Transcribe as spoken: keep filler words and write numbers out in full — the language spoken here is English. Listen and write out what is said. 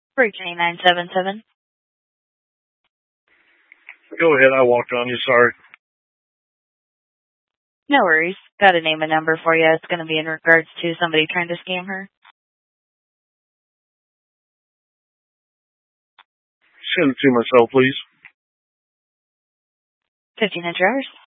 Brittany nine seven seven. Go ahead, I walked on you, sorry. No worries. Got a name and number for you. It's going to be in regards to somebody trying to scam her. Send it to myself, please. fifteen inch hours.